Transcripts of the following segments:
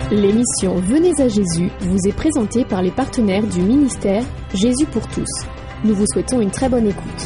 L'émission Venez à Jésus vous est présentée par les partenaires du ministère Jésus pour tous. Nous vous souhaitons une très bonne écoute.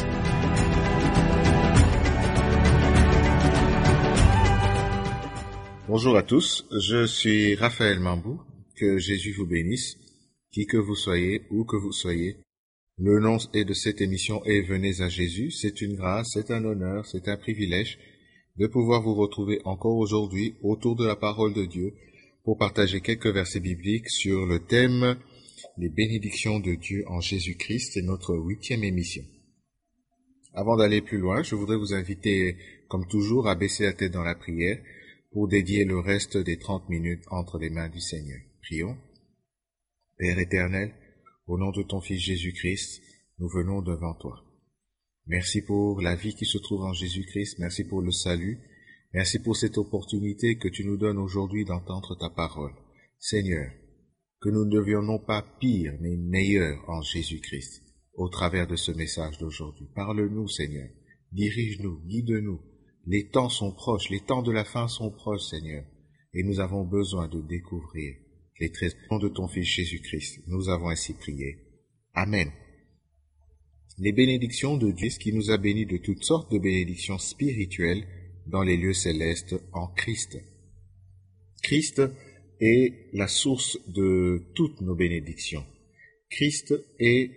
Bonjour à tous, je suis Raphaël Mambou, que Jésus vous bénisse, qui que vous soyez, où que vous soyez. Le nom de cette émission est Venez à Jésus, c'est une grâce, c'est un honneur, c'est un privilège de pouvoir vous retrouver encore aujourd'hui autour de la parole de Dieu pour partager quelques versets bibliques sur le thème les bénédictions de Dieu en Jésus-Christ, c'est notre 8e émission. Avant d'aller plus loin, je voudrais vous inviter, comme toujours, à baisser la tête dans la prière pour dédier le reste des 30 minutes entre les mains du Seigneur. Prions. Père éternel, au nom de ton Fils Jésus-Christ, nous venons devant toi. Merci pour la vie qui se trouve en Jésus-Christ, merci pour le salut, merci pour cette opportunité que tu nous donnes aujourd'hui d'entendre ta parole. Seigneur, que nous ne devions non pas pire, mais meilleur en Jésus-Christ, au travers de ce message d'aujourd'hui. Parle-nous, Seigneur, dirige-nous, guide-nous. Les temps sont proches, les temps de la fin sont proches, Seigneur, et nous avons besoin de découvrir les trésors de ton Fils Jésus-Christ. Nous avons ainsi prié. Amen. Les bénédictions de Dieu, qui nous a bénis de toutes sortes de bénédictions spirituelles dans les lieux célestes en Christ. Christ est la source de toutes nos bénédictions. Christ est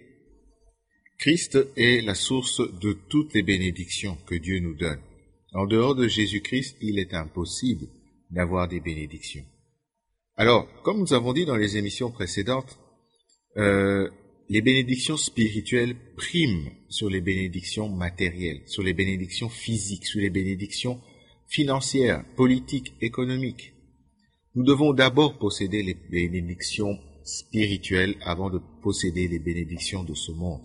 la source de toutes les bénédictions que Dieu nous donne. En dehors de Jésus-Christ, il est impossible d'avoir des bénédictions. Alors, comme nous avons dit dans les émissions précédentes, les bénédictions spirituelles priment sur les bénédictions matérielles, sur les bénédictions physiques, sur les bénédictions financières, politiques, économiques. Nous devons d'abord posséder les bénédictions spirituelles avant de posséder les bénédictions de ce monde.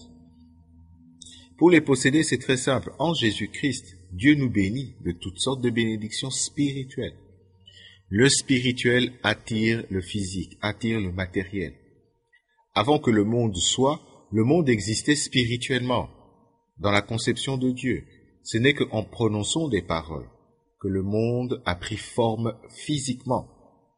Pour les posséder, c'est très simple. En Jésus-Christ, Dieu nous bénit de toutes sortes de bénédictions spirituelles. Le spirituel attire le physique, attire le matériel. Avant que le monde soit, le monde existait spirituellement, dans la conception de Dieu. Ce n'est qu'en prononçant des paroles que le monde a pris forme physiquement.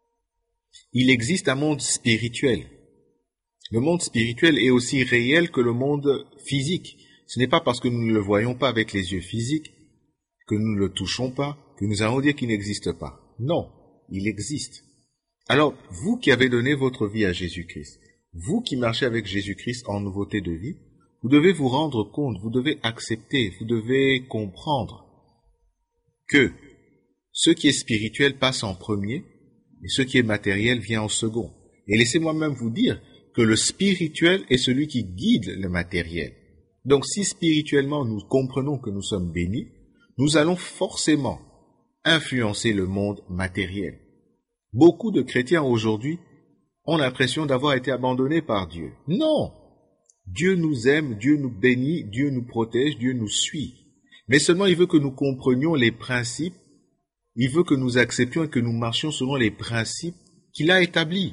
Il existe un monde spirituel. Le monde spirituel est aussi réel que le monde physique. Ce n'est pas parce que nous ne le voyons pas avec les yeux physiques, que nous ne le touchons pas, que nous allons dire qu'il n'existe pas. Non, il existe. Alors, vous qui avez donné votre vie à Jésus-Christ, vous qui marchez avec Jésus-Christ en nouveauté de vie, vous devez vous rendre compte, vous devez accepter, vous devez comprendre que ce qui est spirituel passe en premier et ce qui est matériel vient en second. Et laissez-moi même vous dire que le spirituel est celui qui guide le matériel. Donc si spirituellement nous comprenons que nous sommes bénis, nous allons forcément influencer le monde matériel. Beaucoup de chrétiens aujourd'hui ont l'impression d'avoir été abandonnés par Dieu. Non! Dieu nous aime, Dieu nous bénit, Dieu nous protège, Dieu nous suit. Mais seulement il veut que nous comprenions les principes, il veut que nous acceptions et que nous marchions selon les principes qu'il a établis.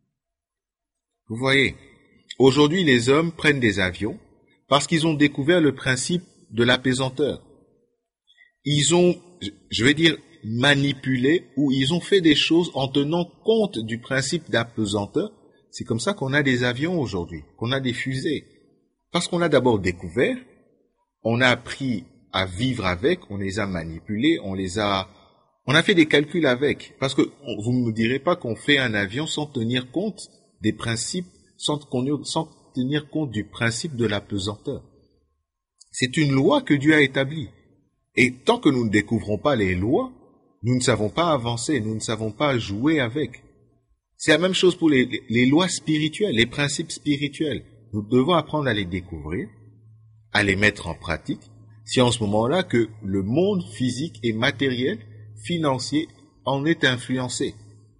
Vous voyez, aujourd'hui les hommes prennent des avions parce qu'ils ont découvert le principe de l'apaisanteur. Ils ont, manipulé ou ils ont fait des choses en tenant compte du principe d'apesanteur. C'est comme ça qu'on a des avions aujourd'hui, qu'on a des fusées. Parce qu'on a d'abord découvert, on a appris à vivre avec, on les a manipulés, on a fait des calculs avec. Parce que vous ne me direz pas qu'on fait un avion sans tenir compte des principes, sans tenir compte du principe de l'apesanteur. C'est une loi que Dieu a établie. Et tant que nous ne découvrons pas les lois, nous ne savons pas avancer, nous ne savons pas jouer avec. C'est la même chose pour les lois spirituelles, les principes spirituels. Nous devons apprendre à les découvrir, à les mettre en pratique. C'est en ce moment-là que le monde physique et matériel, financier, en est influencé.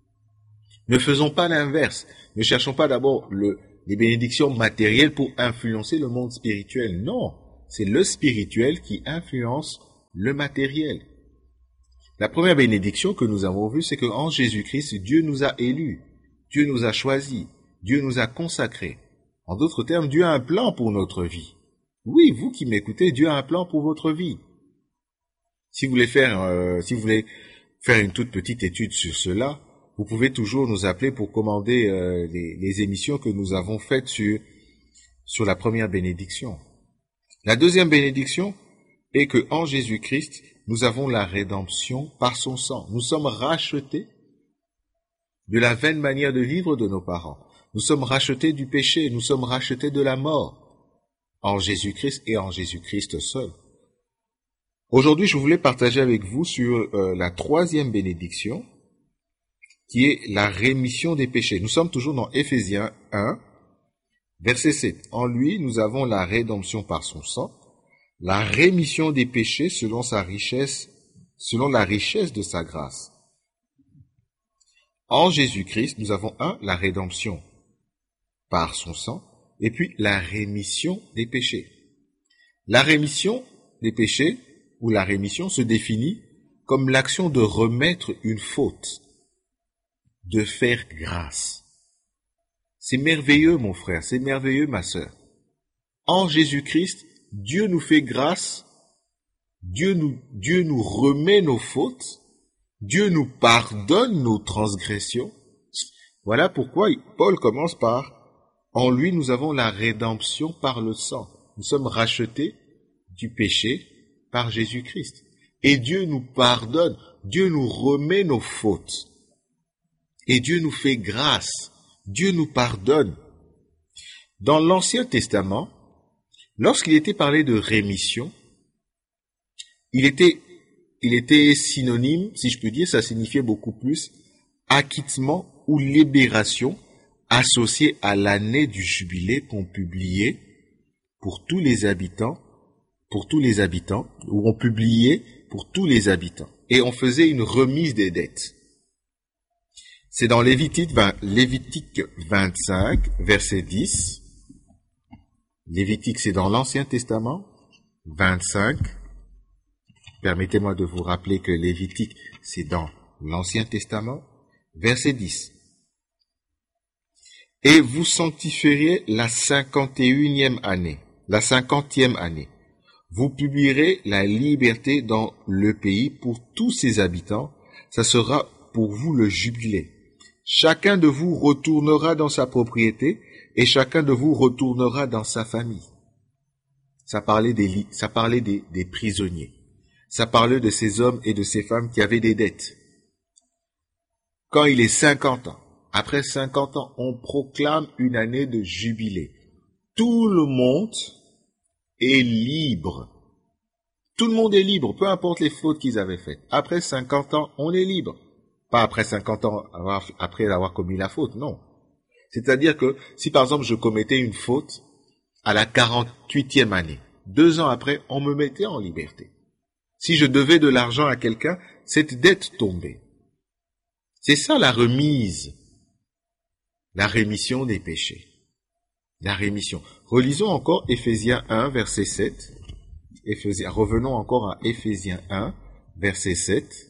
Ne faisons pas l'inverse. Ne cherchons pas d'abord les bénédictions matérielles pour influencer le monde spirituel. Non, c'est le spirituel qui influence le matériel. La première bénédiction que nous avons vue, c'est qu'en Jésus-Christ, Dieu nous a élus, Dieu nous a choisis, Dieu nous a consacrés. En d'autres termes, Dieu a un plan pour notre vie. Oui, vous qui m'écoutez, Dieu a un plan pour votre vie. Si vous voulez faire une toute petite étude sur cela, vous pouvez toujours nous appeler pour commander les émissions que nous avons faites sur la première bénédiction. La deuxième bénédiction est que en Jésus-Christ, nous avons la rédemption par son sang. Nous sommes rachetés de la vaine manière de vivre de nos parents. Nous sommes rachetés du péché, nous sommes rachetés de la mort en Jésus-Christ et en Jésus-Christ seul. Aujourd'hui, je voulais partager avec vous sur la troisième bénédiction, qui est la rémission des péchés. Nous sommes toujours dans Éphésiens 1, verset 7. En lui, nous avons la rédemption par son sang, la rémission des péchés selon la richesse de sa grâce. En Jésus-Christ, nous avons la rédemption par son sang, et puis la rémission des péchés. La rémission des péchés, ou la rémission, se définit comme l'action de remettre une faute, de faire grâce. C'est merveilleux, mon frère, c'est merveilleux, ma sœur. En Jésus-Christ, Dieu nous fait grâce, Dieu nous remet nos fautes, Dieu nous pardonne nos transgressions. Voilà pourquoi Paul commence par « En lui, nous avons la rédemption par le sang ». Nous sommes rachetés du péché par Jésus-Christ. Et Dieu nous pardonne, Dieu nous remet nos fautes. Et Dieu nous fait grâce, Dieu nous pardonne. Dans l'Ancien Testament, lorsqu'il était parlé de rémission, il était synonyme, si je peux dire, ça signifiait beaucoup plus, acquittement ou libération associée à l'année du jubilé qu'on publiait pour tous les habitants, ou on publiait pour tous les habitants. Et on faisait une remise des dettes. C'est dans Lévitique 25, verset 10. Lévitique, c'est dans l'Ancien Testament, 25. Permettez-moi de vous rappeler que Lévitique, c'est dans l'Ancien Testament, verset 10. Et vous sanctifierez la 50e année. Vous publierez la liberté dans le pays pour tous ses habitants. Ça sera pour vous le jubilé. Chacun de vous retournera dans sa propriété et chacun de vous retournera dans sa famille. Ça parlait des prisonniers. Ça parlait de ces hommes et de ces femmes qui avaient des dettes. Quand il est 50 ans, après 50 ans, on proclame une année de jubilé. Tout le monde est libre. Tout le monde est libre, peu importe les fautes qu'ils avaient faites. Après 50 ans, on est libre. Pas après 50 ans, après avoir commis la faute, non. C'est-à-dire que si par exemple je commettais une faute à la 48e année, 2 ans après, on me mettait en liberté. Si je devais de l'argent à quelqu'un, cette dette tombait. C'est ça la remise, la rémission des péchés. La rémission. Relisons encore Éphésiens 1, verset 7. Revenons encore à Éphésiens 1, verset 7.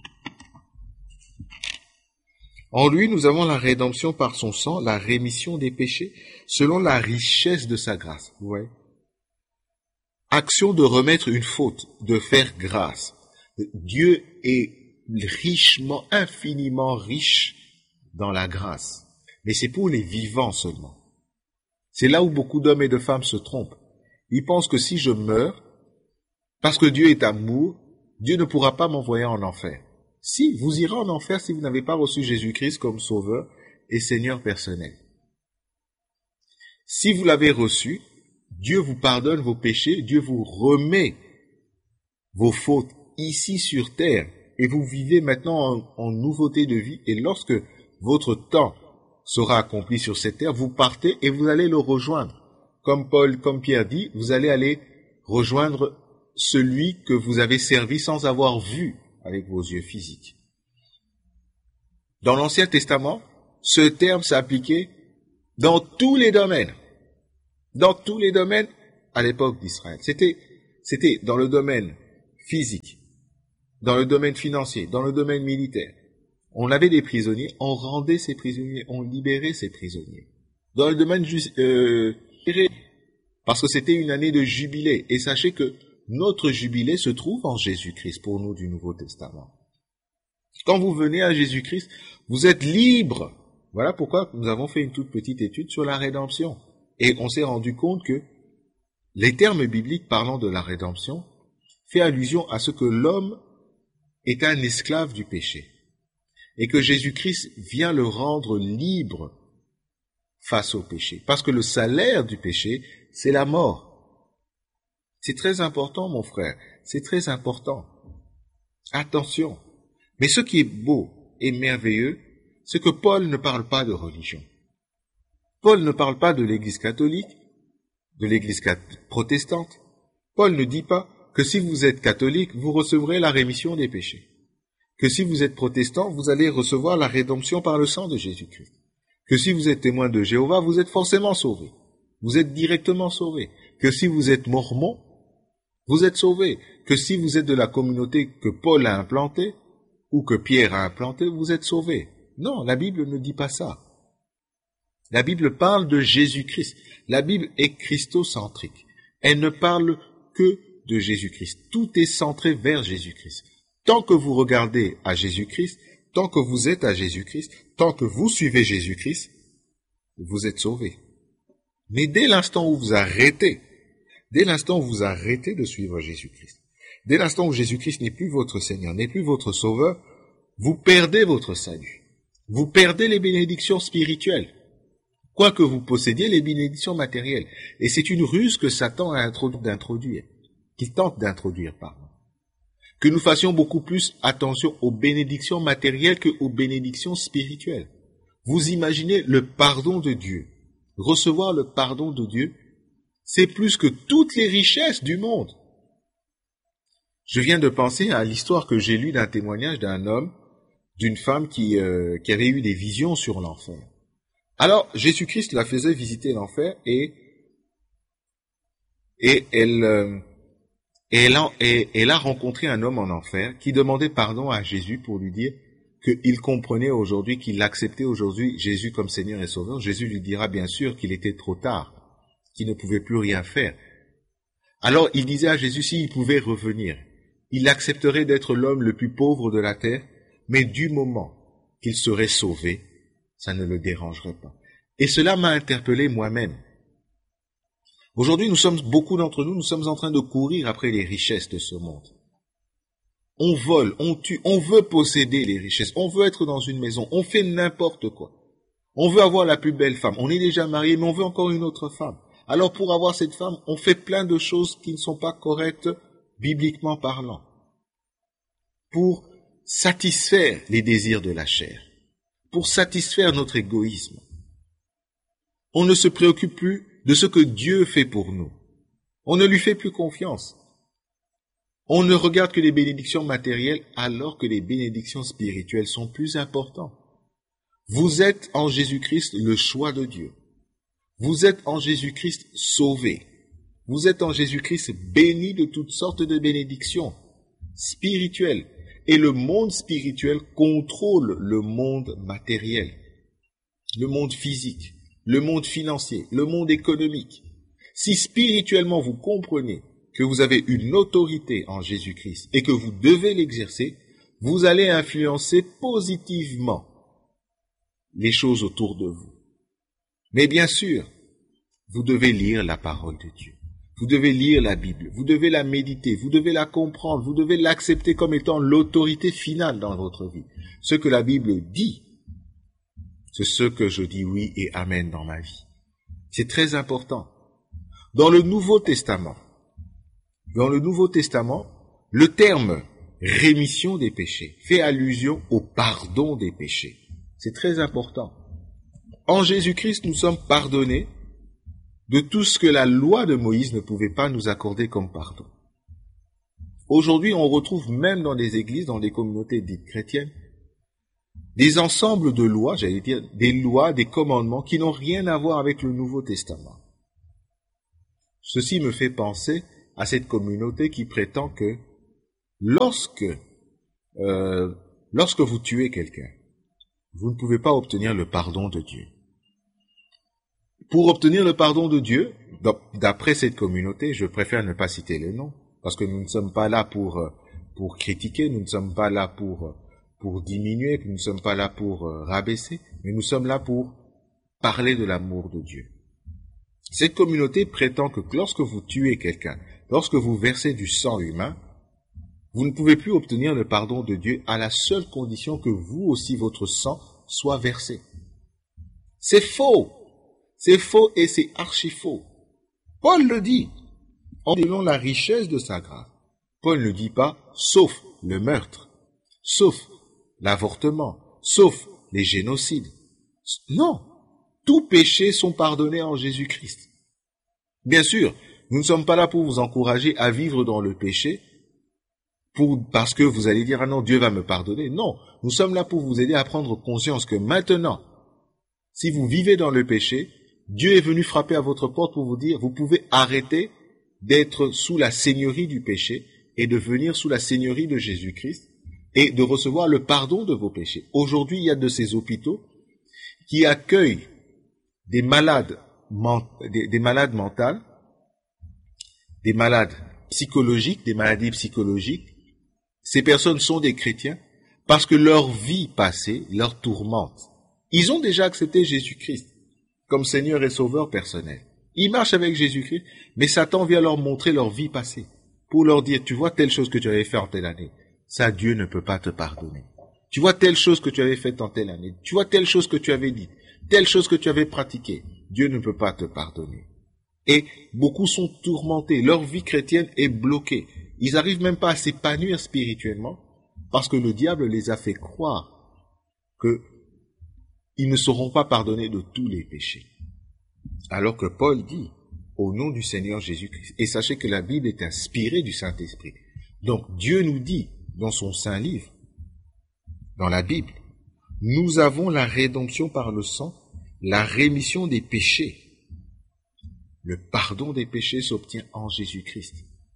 En lui, nous avons la rédemption par son sang, la rémission des péchés, selon la richesse de sa grâce. Vous voyez? Action de remettre une faute, de faire grâce. Dieu est richement, infiniment riche dans la grâce. Mais c'est pour les vivants seulement. C'est là où beaucoup d'hommes et de femmes se trompent. Ils pensent que si je meurs, parce que Dieu est amour, Dieu ne pourra pas m'envoyer en enfer. Si, vous irez en enfer si vous n'avez pas reçu Jésus-Christ comme Sauveur et Seigneur personnel. Si vous l'avez reçu, Dieu vous pardonne vos péchés, Dieu vous remet vos fautes ici sur terre et vous vivez maintenant en nouveauté de vie. Et lorsque votre temps sera accompli sur cette terre, vous partez et vous allez le rejoindre. Comme Pierre dit, vous allez aller rejoindre celui que vous avez servi sans avoir vu avec vos yeux physiques. Dans l'Ancien Testament, ce terme s'appliquait dans tous les domaines. Dans tous les domaines à l'époque d'Israël. C'était dans le domaine physique, dans le domaine financier, dans le domaine militaire. On avait des prisonniers, on rendait ces prisonniers, on libérait ces prisonniers. Dans le domaine parce que c'était une année de jubilé. Et sachez que notre jubilé se trouve en Jésus-Christ pour nous du Nouveau Testament. Quand vous venez à Jésus-Christ, vous êtes libre. Voilà pourquoi nous avons fait une toute petite étude sur la rédemption. Et on s'est rendu compte que les termes bibliques parlant de la rédemption fait allusion à ce que l'homme est un esclave du péché et que Jésus-Christ vient le rendre libre face au péché. Parce que le salaire du péché, c'est la mort. C'est très important, mon frère. C'est très important. Attention. Mais ce qui est beau et merveilleux, c'est que Paul ne parle pas de religion. Paul ne parle pas de l'Église catholique, de l'Église protestante. Paul ne dit pas que si vous êtes catholique, vous recevrez la rémission des péchés. Que si vous êtes protestant, vous allez recevoir la rédemption par le sang de Jésus-Christ. Que si vous êtes témoin de Jéhovah, vous êtes forcément sauvé. Vous êtes directement sauvé. Que si vous êtes mormon, vous êtes sauvé. Que si vous êtes de la communauté que Paul a implantée, ou que Pierre a implantée, vous êtes sauvé. Non, la Bible ne dit pas ça. La Bible parle de Jésus-Christ. La Bible est christocentrique. Elle ne parle que de Jésus-Christ. Tout est centré vers Jésus-Christ. Tant que vous regardez à Jésus-Christ, tant que vous êtes à Jésus-Christ, tant que vous suivez Jésus-Christ, vous êtes sauvés. Mais dès l'instant où vous arrêtez de suivre Jésus-Christ, dès l'instant où Jésus-Christ n'est plus votre Seigneur, n'est plus votre Sauveur, vous perdez votre salut. Vous perdez les bénédictions spirituelles. Quoi que vous possédiez, les bénédictions matérielles. Et c'est une ruse que Satan a qu'il tente d'introduire, pardon. Que nous fassions beaucoup plus attention aux bénédictions matérielles qu'aux bénédictions spirituelles. Vous imaginez le pardon de Dieu. Recevoir le pardon de Dieu, c'est plus que toutes les richesses du monde. Je viens de penser à l'histoire que j'ai lue d'un témoignage d'un homme, d'une femme qui avait eu des visions sur l'enfer. Alors, Jésus-Christ la faisait visiter l'enfer et elle a rencontré un homme en enfer qui demandait pardon à Jésus pour lui dire qu'il comprenait aujourd'hui, qu'il acceptait aujourd'hui Jésus comme Seigneur et Sauveur. Jésus lui dira bien sûr qu'il était trop tard, qu'il ne pouvait plus rien faire. Alors il disait à Jésus s'il pouvait revenir, il accepterait d'être l'homme le plus pauvre de la terre, mais du moment qu'il serait sauvé, ça ne le dérangerait pas. Et cela m'a interpellé moi-même. Aujourd'hui, beaucoup d'entre nous sommes en train de courir après les richesses de ce monde. On vole, on tue, on veut posséder les richesses, on veut être dans une maison, on fait n'importe quoi. On veut avoir la plus belle femme, on est déjà marié, mais on veut encore une autre femme. Alors pour avoir cette femme, on fait plein de choses qui ne sont pas correctes, bibliquement parlant, pour satisfaire les désirs de la chair, pour satisfaire notre égoïsme. On ne se préoccupe plus de ce que Dieu fait pour nous. On ne lui fait plus confiance. On ne regarde que les bénédictions matérielles alors que les bénédictions spirituelles sont plus importantes. Vous êtes en Jésus-Christ le choix de Dieu. Vous êtes en Jésus-Christ sauvé. Vous êtes en Jésus-Christ béni de toutes sortes de bénédictions spirituelles. Et le monde spirituel contrôle le monde matériel, le monde physique, le monde financier, le monde économique. Si spirituellement vous comprenez que vous avez une autorité en Jésus-Christ et que vous devez l'exercer, vous allez influencer positivement les choses autour de vous. Mais bien sûr, vous devez lire la parole de Dieu. Vous devez lire la Bible, vous devez la méditer, vous devez la comprendre, vous devez l'accepter comme étant l'autorité finale dans votre vie. Ce que la Bible dit, c'est ce que je dis oui et amen dans ma vie. C'est très important. Dans le Nouveau Testament, le terme rémission des péchés fait allusion au pardon des péchés. C'est très important. En Jésus-Christ, nous sommes pardonnés de tout ce que la loi de Moïse ne pouvait pas nous accorder comme pardon. Aujourd'hui, on retrouve même dans des églises, dans des communautés dites chrétiennes, des ensembles de lois, j'allais dire, des lois, des commandements qui n'ont rien à voir avec le Nouveau Testament. Ceci me fait penser à cette communauté qui prétend que lorsque vous tuez quelqu'un, vous ne pouvez pas obtenir le pardon de Dieu. Pour obtenir le pardon de Dieu, d'après cette communauté, je préfère ne pas citer les noms, parce que nous ne sommes pas là pour critiquer, nous ne sommes pas là pour pour diminuer, nous ne sommes pas là pour rabaisser, mais nous sommes là pour parler de l'amour de Dieu. Cette communauté prétend que lorsque vous tuez quelqu'un, lorsque vous versez du sang humain, vous ne pouvez plus obtenir le pardon de Dieu à la seule condition que vous aussi, votre sang, soit versé. C'est faux. C'est faux et c'est archi faux. Paul le dit, en dénonçant la richesse de sa grâce. Paul ne dit pas, sauf le meurtre, sauf l'avortement, sauf les génocides. Non, tous péchés sont pardonnés en Jésus-Christ. Bien sûr, nous ne sommes pas là pour vous encourager à vivre dans le péché, parce que vous allez dire, ah non, Dieu va me pardonner. Non, nous sommes là pour vous aider à prendre conscience que maintenant, si vous vivez dans le péché, Dieu est venu frapper à votre porte pour vous dire, vous pouvez arrêter d'être sous la seigneurie du péché et de venir sous la seigneurie de Jésus-Christ et de recevoir le pardon de vos péchés. Aujourd'hui, il y a de ces hôpitaux qui accueillent des malades mentales, des malades psychologiques, des maladies psychologiques. Ces personnes sont des chrétiens parce que leur vie passée leur tourmente. Ils ont déjà accepté Jésus-Christ comme Seigneur et Sauveur personnel. Ils marchent avec Jésus-Christ, mais Satan vient leur montrer leur vie passée pour leur dire, tu vois telle chose que tu avais fait en telle année, ça Dieu ne peut pas te pardonner. Tu vois telle chose que tu avais faite en telle année, tu vois telle chose que tu avais dit, telle chose que tu avais pratiquée, Dieu ne peut pas te pardonner. Et beaucoup sont tourmentés, leur vie chrétienne est bloquée. Ils n'arrivent même pas à s'épanouir spirituellement parce que le diable les a fait croire qu'ils ne seront pas pardonnés de tous les péchés. Alors que Paul dit, au nom du Seigneur Jésus-Christ, et sachez que la Bible est inspirée du Saint-Esprit. Donc Dieu nous dit dans son Saint Livre, dans la Bible, nous avons la rédemption par le sang, la rémission des péchés. Le pardon des péchés s'obtient en Jésus-Christ.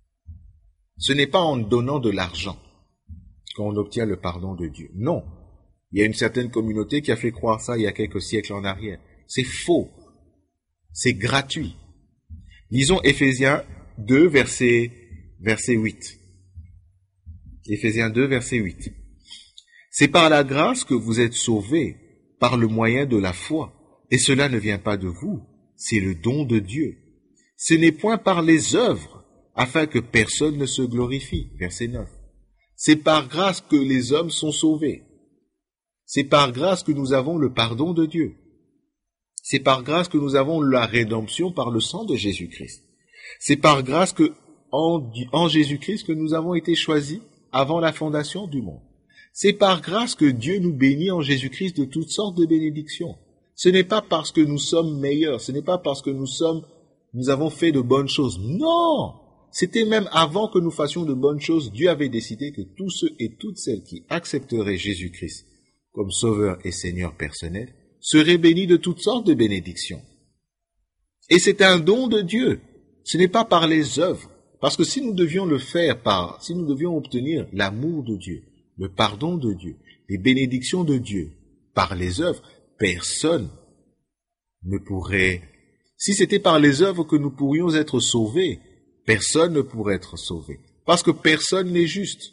Ce n'est pas en donnant de l'argent qu'on obtient le pardon de Dieu. Non. Il y a une certaine communauté qui a fait croire ça il y a quelques siècles en arrière. C'est faux. C'est gratuit. Lisons Éphésiens 2, verset 8. Éphésiens 2, verset 8. C'est par la grâce que vous êtes sauvés, par le moyen de la foi. Et cela ne vient pas de vous, c'est le don de Dieu. Ce n'est point par les œuvres, afin que personne ne se glorifie. Verset 9. C'est par grâce que les hommes sont sauvés. C'est par grâce que nous avons le pardon de Dieu. C'est par grâce que nous avons la rédemption par le sang de Jésus-Christ. C'est par grâce que, en Jésus-Christ, que nous avons été choisis avant la fondation du monde. C'est par grâce que Dieu nous bénit en Jésus-Christ de toutes sortes de bénédictions. Ce n'est pas parce que nous sommes meilleurs, ce n'est pas parce que nous avons fait de bonnes choses. Non! C'était même avant que nous fassions de bonnes choses, Dieu avait décidé que tous ceux et toutes celles qui accepteraient Jésus-Christ comme Sauveur et Seigneur personnel seraient bénis de toutes sortes de bénédictions. Et c'est un don de Dieu. Ce n'est pas par les œuvres. Parce que si nous devions le faire si nous devions obtenir l'amour de Dieu, le pardon de Dieu, les bénédictions de Dieu par les œuvres, personne ne pourrait. Si c'était par les œuvres que nous pourrions être sauvés, personne ne pourrait être sauvé. Parce que personne n'est juste.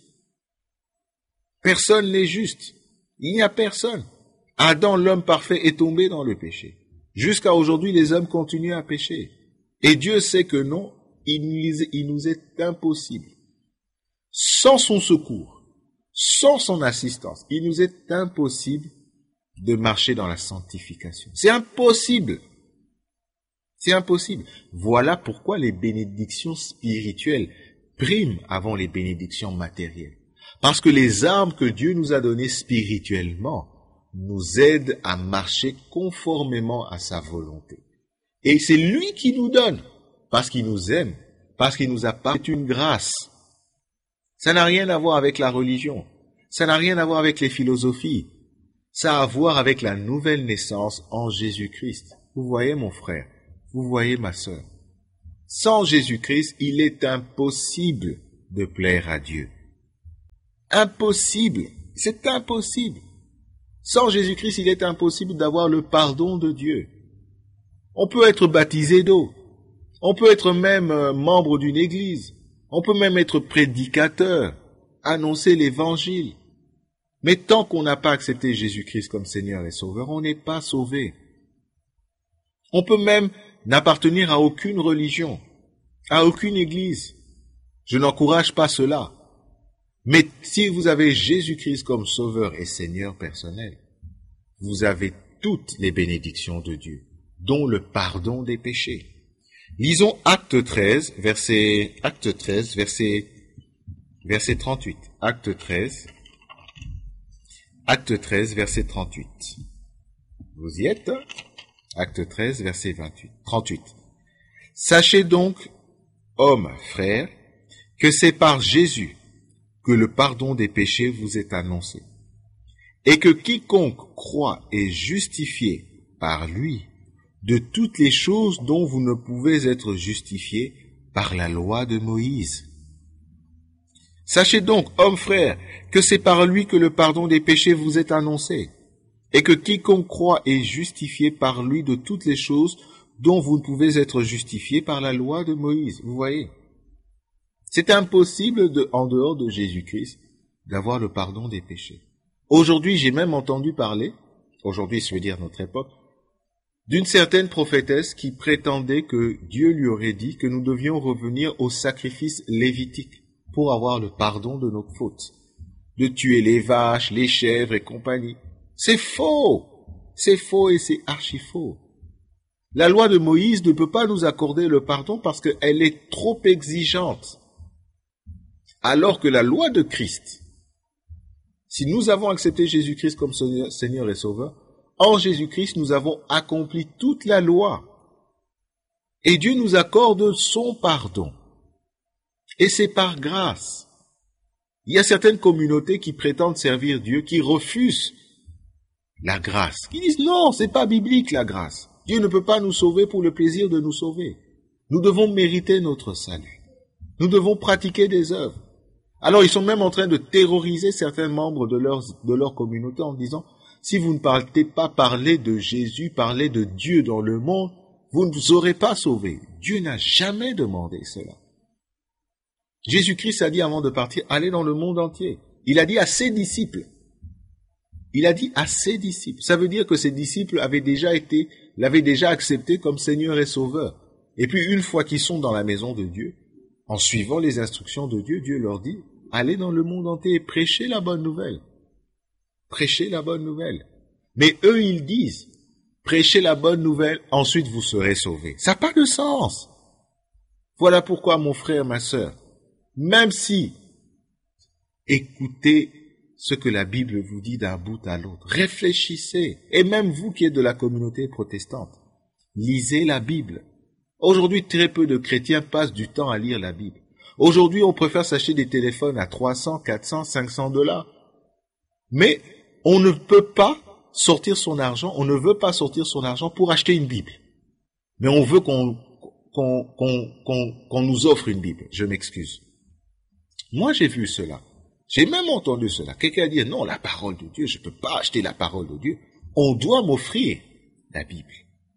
Personne n'est juste. Il n'y a personne. Adam, l'homme parfait, est tombé dans le péché. Jusqu'à aujourd'hui, les hommes continuent à pécher. Et Dieu sait que non, il nous est impossible. Sans son secours, sans son assistance, il nous est impossible de marcher dans la sanctification. C'est impossible. C'est impossible. Voilà pourquoi les bénédictions spirituelles priment avant les bénédictions matérielles. Parce que les armes que Dieu nous a données spirituellement nous aident à marcher conformément à sa volonté. Et c'est lui qui nous donne, parce qu'il nous aime, parce qu'il nous a parlé. C'est une grâce. Ça n'a rien à voir avec la religion. Ça n'a rien à voir avec les philosophies. Ça a à voir avec la nouvelle naissance en Jésus-Christ. Vous voyez mon frère, vous voyez ma sœur. Sans Jésus-Christ, il est impossible de plaire à Dieu. Impossible. C'est impossible. Sans Jésus-Christ, il est impossible d'avoir le pardon de Dieu. On peut être baptisé d'eau. On peut être même membre d'une église. On peut même être prédicateur, annoncer l'évangile. Mais tant qu'on n'a pas accepté Jésus-Christ comme Seigneur et Sauveur, on n'est pas sauvé. On peut même n'appartenir à aucune religion, à aucune église. Je n'encourage pas cela. Mais si vous avez Jésus-Christ comme Sauveur et Seigneur personnel, vous avez toutes les bénédictions de Dieu, dont le pardon des péchés. Lisons Acte 13, verset 38. Acte 13, verset 38. Vous y êtes? Acte 13, verset 38. Sachez donc, hommes, frères, que c'est par Jésus que le pardon des péchés vous est annoncé, et que quiconque croit est justifié par lui de toutes les choses dont vous ne pouvez être justifiés par la loi de Moïse. Sachez donc, hommes frères, que c'est par lui que le pardon des péchés vous est annoncé, et que quiconque croit est justifié par lui de toutes les choses dont vous ne pouvez être justifiés par la loi de Moïse. Vous voyez, c'est impossible en dehors de Jésus-Christ d'avoir le pardon des péchés. Aujourd'hui, j'ai même entendu parler, aujourd'hui, ça veut dire notre époque, d'une certaine prophétesse qui prétendait que Dieu lui aurait dit que nous devions revenir au sacrifice lévitique pour avoir le pardon de nos fautes, de tuer les vaches, les chèvres et compagnie. C'est faux et c'est archi faux. La loi de Moïse ne peut pas nous accorder le pardon parce qu'elle est trop exigeante. Alors que la loi de Christ, si nous avons accepté Jésus-Christ comme Seigneur et Sauveur, en Jésus-Christ, nous avons accompli toute la loi. Et Dieu nous accorde son pardon. Et c'est par grâce. Il y a certaines communautés qui prétendent servir Dieu, qui refusent la grâce, qui disent non, c'est pas biblique la grâce. Dieu ne peut pas nous sauver pour le plaisir de nous sauver. Nous devons mériter notre salut. Nous devons pratiquer des œuvres. Alors ils sont même en train de terroriser certains membres de leur communauté en disant, si vous ne partez pas parler de Jésus, parler de Dieu dans le monde, vous ne vous aurez pas sauvé. Dieu n'a jamais demandé cela. Jésus-Christ a dit avant de partir, allez dans le monde entier. Il a dit à ses disciples. Ça veut dire que ses disciples l'avaient déjà accepté comme Seigneur et Sauveur. Et puis une fois qu'ils sont dans la maison de Dieu, en suivant les instructions de Dieu, Dieu leur dit, allez dans le monde entier et prêchez la bonne nouvelle. Prêchez la bonne nouvelle. Mais eux, ils disent, prêchez la bonne nouvelle, ensuite vous serez sauvés. Ça n'a pas de sens. Voilà pourquoi, mon frère, ma sœur, même si écoutez ce que la Bible vous dit d'un bout à l'autre, réfléchissez, et même vous qui êtes de la communauté protestante, lisez la Bible. Aujourd'hui, très peu de chrétiens passent du temps à lire la Bible. Aujourd'hui, on préfère s'acheter des téléphones à 300, 400, 500 $. Mais on ne peut pas sortir son argent, on ne veut pas sortir son argent pour acheter une Bible. Mais on veut qu'on nous offre une Bible. Je m'excuse. Moi, j'ai vu cela. J'ai même entendu cela. Quelqu'un a dit, non, la parole de Dieu, je ne peux pas acheter la parole de Dieu. On doit m'offrir la Bible.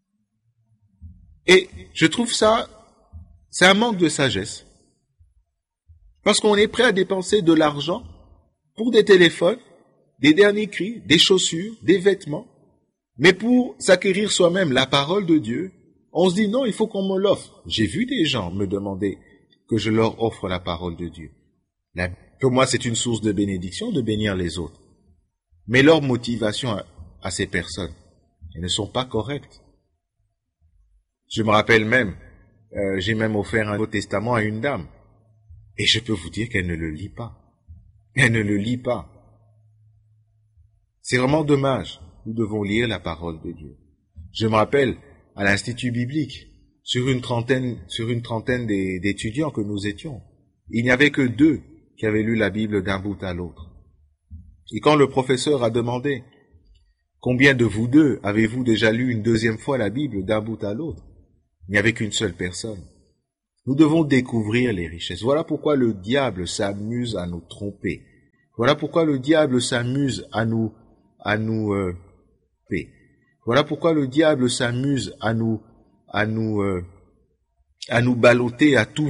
Et je trouve ça, c'est un manque de sagesse. Parce qu'on est prêt à dépenser de l'argent pour des téléphones, des derniers cris, des chaussures, des vêtements. Mais pour s'acquérir soi-même la parole de Dieu, on se dit non, il faut qu'on me l'offre. J'ai vu des gens me demander que je leur offre la parole de Dieu. Pour moi, c'est une source de bénédiction de bénir les autres. Mais leur motivation à ces personnes, elles ne sont pas correctes. Je me rappelle même, j'ai même offert un Nouveau Testament à une dame. Et je peux vous dire qu'elle ne le lit pas. Elle ne le lit pas. C'est vraiment dommage. Nous devons lire la parole de Dieu. Je me rappelle, à l'Institut biblique, sur une trentaine d'étudiants que nous étions, il n'y avait que 2 qui avaient lu la Bible d'un bout à l'autre. Et quand le professeur a demandé, combien de vous 2 avez-vous déjà lu une 2e fois la Bible d'un bout à l'autre? Il n'y avait qu'une seule personne. Nous devons découvrir les richesses. Voilà pourquoi le diable s'amuse à nous tromper. Voilà pourquoi le diable s'amuse à nous Voilà pourquoi le diable s'amuse à nous balloter à tout